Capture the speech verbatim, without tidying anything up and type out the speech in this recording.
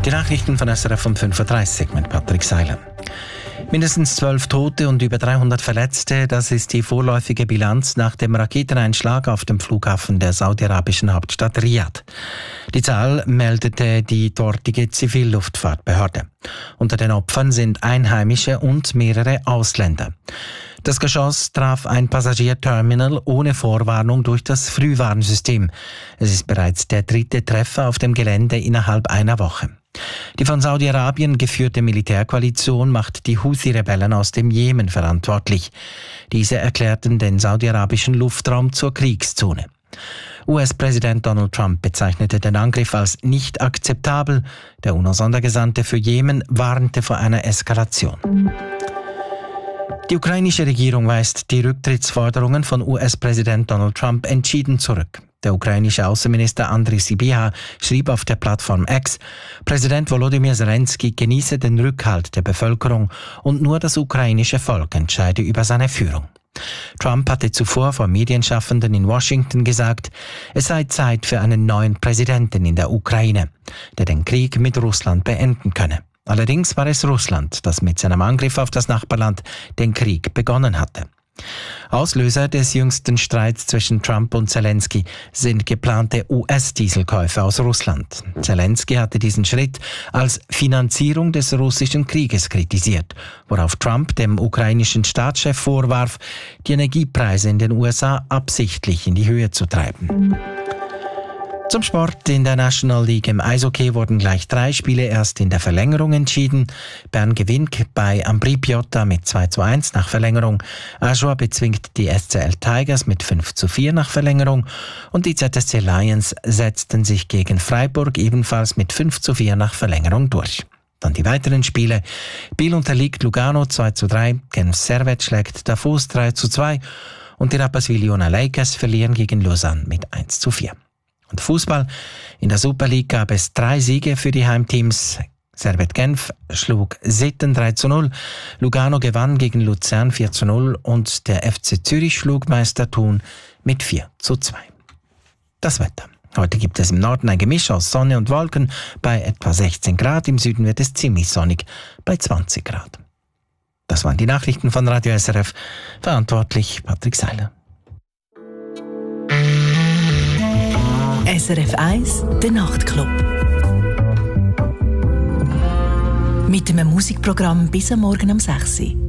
Die Nachrichten von S R F um fünf Uhr dreißig mit Patrick Seiler. Mindestens zwölf Tote und über dreihundert Verletzte, das ist die vorläufige Bilanz nach dem Raketeneinschlag auf dem Flughafen der saudi-arabischen Hauptstadt Riad. Die Zahl meldete die dortige Zivilluftfahrtbehörde. Unter den Opfern sind Einheimische und mehrere Ausländer. Das Geschoss traf ein Passagierterminal ohne Vorwarnung durch das Frühwarnsystem. Es ist bereits der dritte Treffer auf dem Gelände innerhalb einer Woche. Die von Saudi-Arabien geführte Militärkoalition macht die Houthi-Rebellen aus dem Jemen verantwortlich. Diese erklärten den saudi-arabischen Luftraum zur Kriegszone. U S-Präsident Donald Trump bezeichnete den Angriff als nicht akzeptabel. Der UNO-Sondergesandte für Jemen warnte vor einer Eskalation. Die ukrainische Regierung weist die Rücktrittsforderungen von U S-Präsident Donald Trump entschieden zurück. Der ukrainische Außenminister Andriy Sybiha schrieb auf der Plattform X, Präsident Volodymyr Zelensky genieße den Rückhalt der Bevölkerung und nur das ukrainische Volk entscheide über seine Führung. Trump hatte zuvor vor Medienschaffenden in Washington gesagt, es sei Zeit für einen neuen Präsidenten in der Ukraine, der den Krieg mit Russland beenden könne. Allerdings war es Russland, das mit seinem Angriff auf das Nachbarland den Krieg begonnen hatte. Auslöser des jüngsten Streits zwischen Trump und Zelensky sind geplante U S-Dieselkäufe aus Russland. Zelensky hatte diesen Schritt als Finanzierung des russischen Krieges kritisiert, worauf Trump dem ukrainischen Staatschef vorwarf, die Energiepreise in den U S A absichtlich in die Höhe zu treiben. Zum Sport. In der National League im Eishockey wurden gleich drei Spiele erst in der Verlängerung entschieden. Bern gewinnt bei Ambri Piotta mit zwei zu eins nach Verlängerung. Ajoa bezwingt die S C L Tigers mit fünf zu vier nach Verlängerung. Und die Z S C Lions setzten sich gegen Freiburg ebenfalls mit fünf zu vier nach Verlängerung durch. Dann die weiteren Spiele. Biel unterliegt Lugano zwei zu drei. Genf Servette schlägt Davos drei zu zwei. Und die Rapperswil-Jona Lakers verlieren gegen Lausanne mit eins zu vier. Und Fußball. In der Super League gab es drei Siege für die Heimteams. Servette Genf schlug Sitten drei zu null, Lugano gewann gegen Luzern vier zu null und der F C Zürich schlug Meister Thun mit vier zu zwei. Das Wetter. Heute gibt es im Norden ein Gemisch aus Sonne und Wolken bei etwa sechzehn Grad. Im Süden wird es ziemlich sonnig bei zwanzig Grad. Das waren die Nachrichten von Radio S R F. Verantwortlich Patrick Seiler. S R F eins, der Nachtclub. Mit einem Musikprogramm bis am Morgen um sechs Uhr.